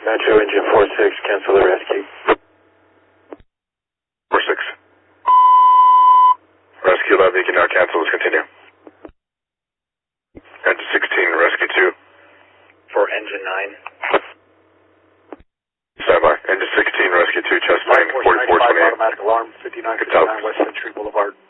Metro engine 46, cancel the rescue. 46. Rescue 11, you can now cancel, let's continue. Engine 16, rescue 2. For engine 9. Stand by. Engine 16, rescue 2, chest plane, 4428. Automatic alarm, 5959 West Century Boulevard.